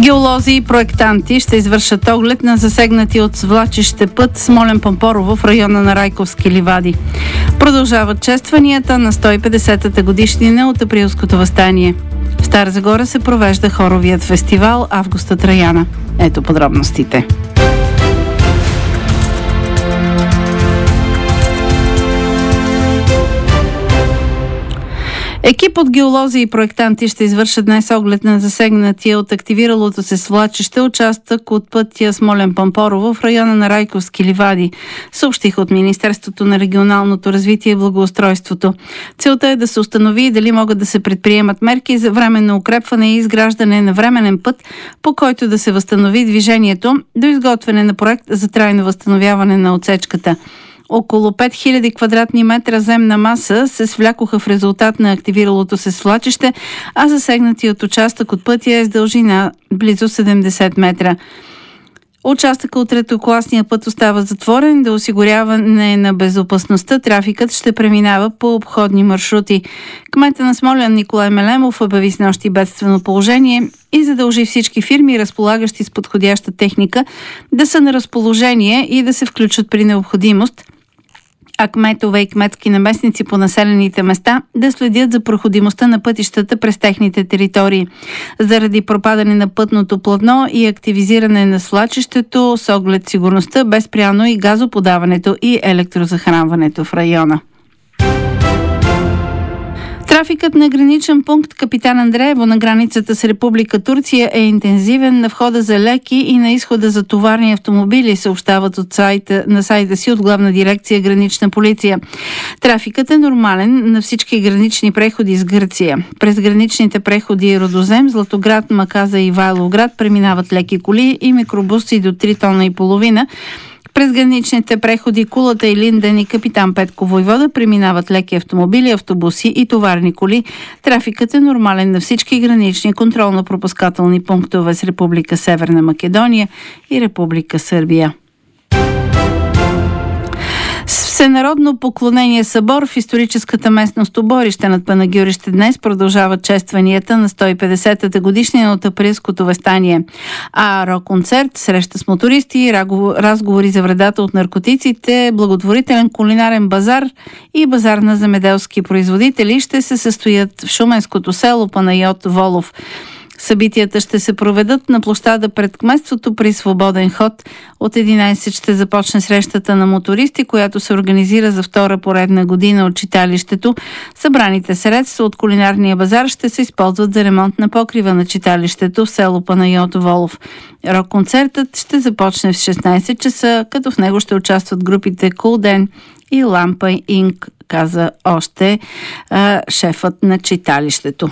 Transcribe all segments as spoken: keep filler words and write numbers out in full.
Геолози и проектанти ще извършат оглед на засегнати от свлачище път Смолян-Пампорово в района на Райковски ливади. Продължават честванията на сто и петдесетата годишнина от Априлското въстание. В Стара Загора се провежда хоровият фестивал Августа Траяна. Ето подробностите. Екип от геолози и проектанти ще извършат днес оглед на засегнатия от активиралото се свлачище участък от пътя Смолян-Пампорово в района на Райковски ливади, съобщиха от Министерството на регионалното развитие и благоустройството. Целта е да се установи дали могат да се предприемат мерки за временно укрепване и изграждане на временен път, по който да се възстанови движението, до изготвяне на проект за трайно възстановяване на отсечката. Около пет хиляди квадратни метра земна маса се свлякоха в резултат на активиралото се свлачище, а засегнатият участък от пътя е с дължина близо седемдесет метра. Участъкът от третокласния път остава затворен. До осигуряване на безопасността трафикът ще преминава по обходни маршрути. Кметът на Смолян Николай Мелемов обяви снощи бедствено положение и задължи всички фирми, разполагащи с подходяща техника, да са на разположение и да се включат при необходимост, а кметове и кметски наместници по населените места да следят за проходимостта на пътищата през техните територии. Заради пропадане на пътното платно и активизиране на свлачището с оглед сигурността, бе спряно и газоподаването и електрозахранването в района. Трафикът на граничен пункт Капитан Андреево на границата с Република Турция е интензивен на входа за леки и на изхода за товарни автомобили, съобщават от сайта, на сайта си от Главна дирекция Гранична полиция. Трафикът е нормален на всички гранични преходи с Гърция. През граничните преходи Родозем, Златоград, Маказа и Ивайловград преминават леки коли и микробуси до три тона и половина. През граничните преходи Кулата и Линден и Капитан Петко Войвода преминават леки автомобили, автобуси и товарни коли. Трафикът е нормален на всички гранични контролно-пропускателни пунктове с Република Северна Македония и Република Сърбия. Всенародно поклонение събор в историческата местност Оборище над Панагюрище днес продължават честванията на сто и петдесетата годишнина от Априлското въстание. А рок-концерт, среща с мотористи, разговори за вредата от наркотиците, благотворителен кулинарен базар и базар на земеделски производители ще се състоят в шуменското село Панайот Волов. Събитията ще се проведат на площада пред кметството при свободен ход. От единайсет ще започне срещата на мотористи, която се организира за втора поредна година от читалището. Събраните средства от кулинарния базар ще се използват за ремонт на покрива на читалището в село Панайот Волов. Рок-концертът ще започне в шестнайсет часа, като в него ще участват групите Кулден и Лампа Инк, каза още а, шефът на читалището.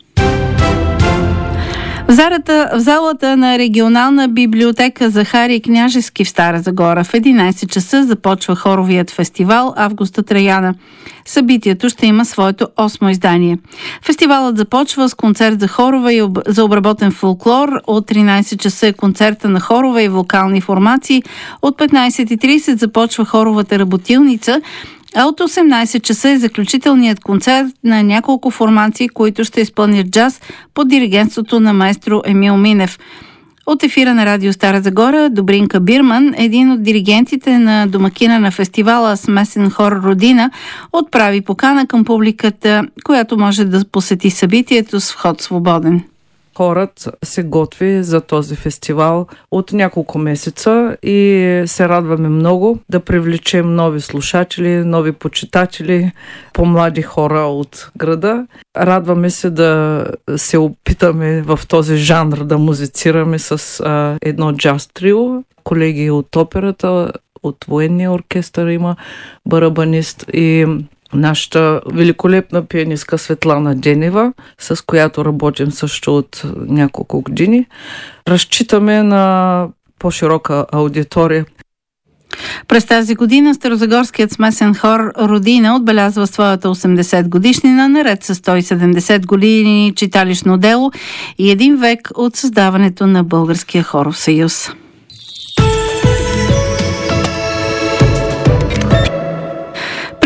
В, зарата, в залата на регионална библиотека Захари Княжески в Стара Загора в единайсет часа започва хоровият фестивал Августа Траяна. Събитието ще има своето осмо издание. Фестивалът започва с концерт за хорове и об... за обработен фолклор. От тринайсет часа е концерта на хорове и вокални формации. От петнайсет и трийсет започва хоровата работилница. А от осемнайсет часа е заключителният концерт на няколко формации, които ще изпълнят джаз под диригентството на маестро Емил Минев. От ефира на радио Стара Загора Добринка Бирман, един от диригентите на домакина на фестивала Смесен хор Родина, отправи покана към публиката, която може да посети събитието с вход свободен. Хорът се готви за този фестивал от няколко месеца и се радваме много да привлечем нови слушатели, нови почитатели, по-млади хора от града. Радваме се да се опитаме в този жанр да музицираме с а, едно джаз трио, колеги от операта, от военния оркестър има барабанист и нашата великолепна пианистка Светлана Денева, с която работим също от няколко години. Разчитаме на по-широка аудитория. През тази година Старозагорският смесен хор Родина отбелязва своята осемдесет годишнина, наред с сто и седемдесет години читалищно дело и един век от създаването на Българския хоров съюз.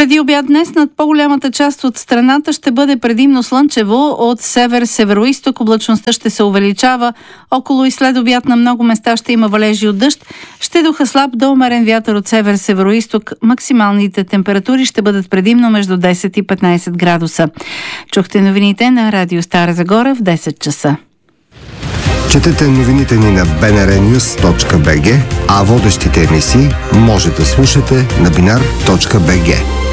Преди обяд днес над по-голямата част от страната ще бъде предимно слънчево. От север-североизток облачността ще се увеличава. Около и след обяд на много места ще има валежи от дъжд. Ще духа слаб до умерен вятър от север-североизток. Максималните температури ще бъдат предимно между десет и петнайсет градуса. Чухте новините на Радио Стара Загора в десет часа. Четете новините ни на би ен ар нюз точка би джи, а водещите емисии може да слушате на бинар точка би джи.